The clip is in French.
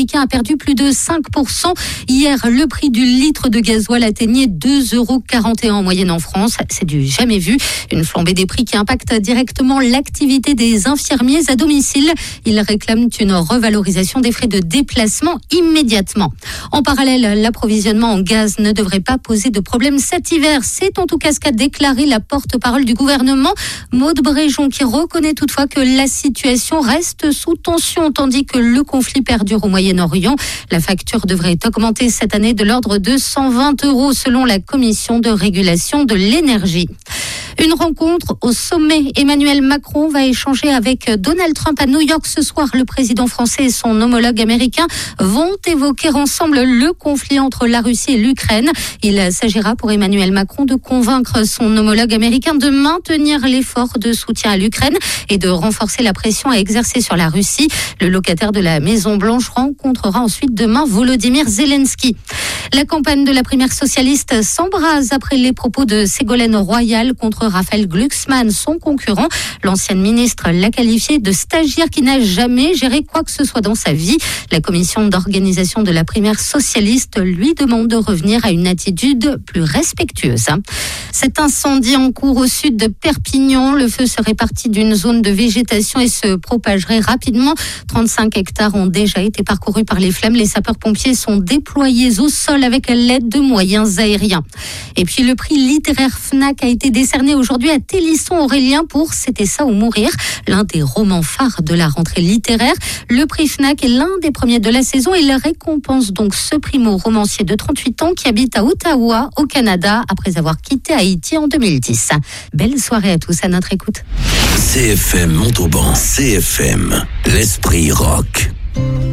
américain a perdu plus de 5%. Hier, le prix du litre de gasoil atteignait 2,41 € en moyenne en France. C'est du jamais vu. Une flambée des prix qui impacte directement l'activité des infirmiers à domicile. Ils réclament une revalorisation des frais de déplacement immédiatement. En parallèle, l'approvisionnement en gaz ne devrait pas poser de problème cet hiver. C'est en tout cas ce qu'a déclaré la porte-parole du gouvernement, Maud Bréjon, qui reconnaît toutefois que la situation reste sous tension tandis que le conflit perdure au Moyen-Orient. La facture devrait augmenter cette année de l'ordre de 120 € selon la Commission de régulation de l'énergie. Une rencontre au sommet. Emmanuel Macron va échanger avec Donald Trump à New York ce soir. Le président français et son homologue américain vont évoquer ensemble le conflit entre la Russie et l'Ukraine. Il s'agira pour Emmanuel Macron de convaincre son homologue américain de maintenir l'effort de soutien à l'Ukraine et de renforcer la pression à exercer sur la Russie. Le locataire de la Maison-Blanche rencontrera ensuite demain Volodymyr Zelensky. La campagne de la primaire socialiste s'embrase après les propos de Ségolène Royal contre Raphaël Glucksmann, son concurrent. L'ancienne ministre l'a qualifié de stagiaire qui n'a jamais géré quoi que ce soit dans sa vie. La commission d'organisation de la primaire socialiste lui demande de revenir à une attitude plus respectueuse. Cet incendie en cours au sud de Perpignan, le feu serait parti d'une zone de végétation et se propagerait rapidement. 35 hectares ont déjà été parcourus par les flammes. Les sapeurs-pompiers sont déployés au sol avec l'aide de moyens aériens. Et puis le prix littéraire Fnac a été décerné aujourd'hui à Télisson Aurélien pour C'était ça ou mourir, l'un des romans phares de la rentrée littéraire. Le prix Fnac est l'un des premiers de la saison. Il récompense donc ce primo-romancier de 38 ans qui habite à Ottawa, au Canada, après avoir quitté Haïti en 2010. Belle soirée à tous, à notre écoute. CFM Montauban, CFM, l'esprit rock.